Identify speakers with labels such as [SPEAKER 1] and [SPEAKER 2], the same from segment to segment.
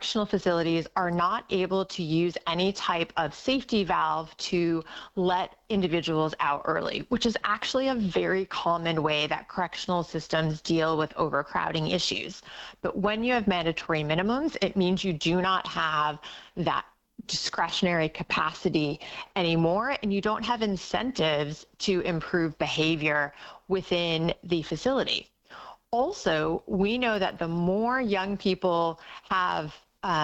[SPEAKER 1] correctional facilities are not able to use any type of safety valve to let individuals out early, which is actually a very common way that correctional systems deal with overcrowding issues. But when you have mandatory minimums, it means you do not have that discretionary capacity anymore, and you don't have incentives to improve behavior within the facility. Also, we know that the more young people have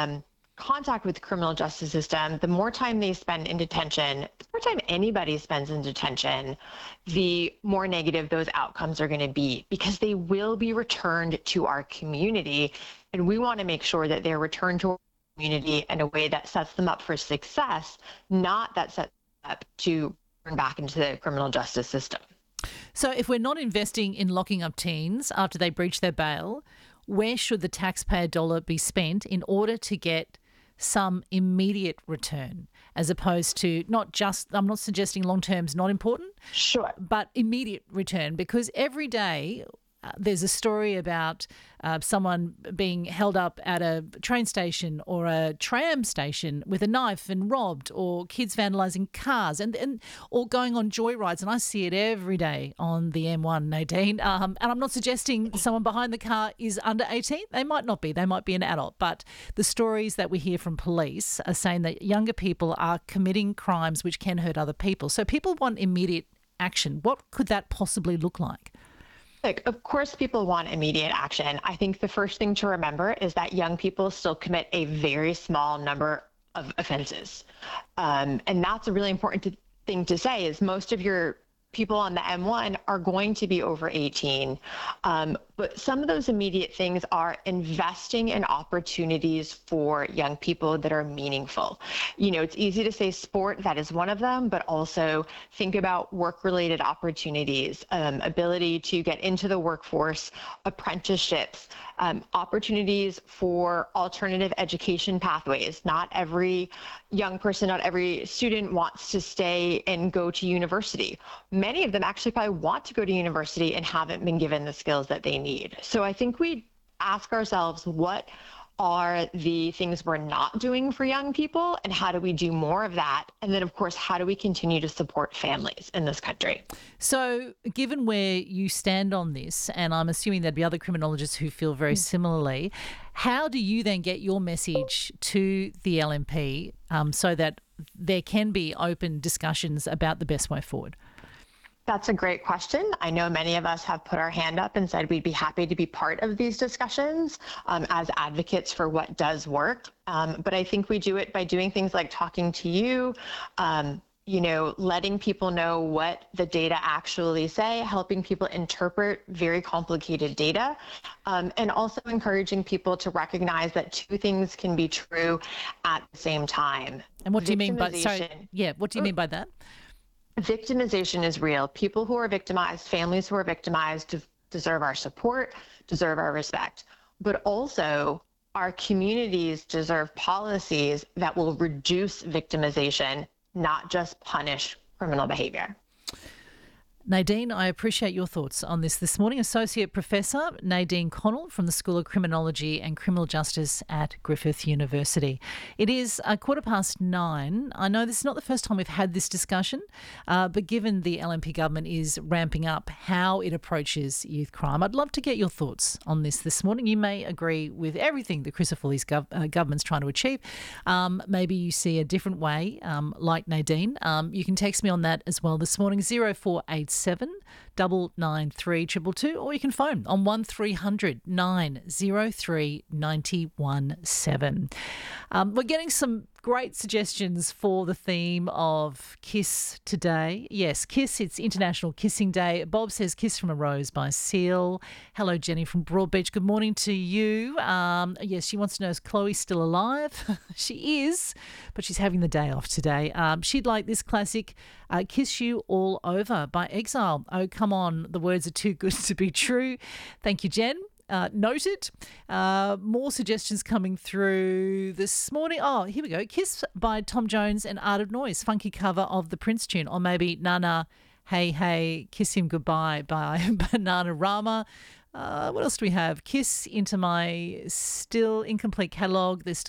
[SPEAKER 1] contact with the criminal justice system, the more time they spend in detention, the more time anybody spends in detention, the more negative those outcomes are going to be, because they will be returned to our community. And we want to make sure that they're returned to our community in a way that sets them up for success, not that sets them up to turn back into the criminal justice system.
[SPEAKER 2] So if we're not investing in locking up teens after they breach their bail, where should the taxpayer dollar be spent in order to get some immediate return, as opposed to not just, I'm not suggesting long term's not important,
[SPEAKER 1] Sure,
[SPEAKER 2] but immediate return? Because every day there's a story about someone being held up at a train station or a tram station with a knife and robbed, or kids vandalising cars and or going on joyrides. And I see it every day on the M1, Nadine. And I'm not suggesting someone behind the car is under 18. They might not be. They might be an adult. But the stories that we hear from police are saying that younger people are committing crimes which can hurt other people. So people want immediate action. What could that possibly look like?
[SPEAKER 1] Look, of course, people want immediate action. I think the first thing to remember is that young people still commit a very small number of offenses. And that's a really important thing to say, is most of your people on the M1 are going to be over 18. But some of those immediate things are investing in opportunities for young people that are meaningful. You know, it's easy to say sport, that is one of them, but also think about work-related opportunities, ability to get into the workforce, apprenticeships, opportunities for alternative education pathways. Not every young person, not every student wants to stay and go to university. Many of them actually probably want to go to university and haven't been given the skills that they need. So I think we ask ourselves, what are the things we're not doing for young people, and how do we do more of that? And then, of course, how do we continue to support families in this country?
[SPEAKER 2] So given where you stand on this, and I'm assuming there'd be other criminologists who feel very similarly, how do you then get your message to the LNP so that there can be open discussions about the best way forward?
[SPEAKER 1] That's a great question. I know many of us have put our hand up and said we'd be happy to be part of these discussions as advocates for what does work. But I think we do it by doing things like talking to you, letting people know what the data actually say, helping people interpret very complicated data, and also encouraging people to recognize that two things can be true at the same time.
[SPEAKER 2] And what do you mean by, what do you mean by that?
[SPEAKER 1] Victimization is real. People who are victimized, families who are victimized deserve our support, deserve our respect. But also, our communities deserve policies that will reduce victimization, not just punish criminal behavior.
[SPEAKER 2] Nadine, I appreciate your thoughts on this morning. Associate Professor Nadine Connell from the School of Criminology and Criminal Justice at Griffith University. It is 9:15. I know this is not the first time we've had this discussion, but given the LNP government is ramping up how it approaches youth crime, I'd love to get your thoughts on this morning. You may agree with everything that Crisafulli's government's trying to achieve. Maybe you see a different way, like Nadine. You can text me on that as well this morning, 0487 993 222, or you can phone on 1300 903 917. We're getting some great suggestions for the theme of Kiss today. Yes, Kiss, it's International Kissing Day. Bob says Kiss from a Rose by Seal. Hello, Jenny from Broadbeach. Good morning to you. Yes, she wants to know, is Chloe still alive? She is, but she's having the day off today. She'd like this classic, Kiss You All Over by Exile. Oh, come on, the words are too good to be true. Thank you, Jen. Noted. More suggestions coming through this morning. Oh, here we go. Kiss by Tom Jones and Art of Noise. Funky cover of the Prince tune. Or maybe Nana, Hey Hey, Kiss Him Goodbye by Bananarama. What else do we have? Kiss into my still incomplete catalogue. There's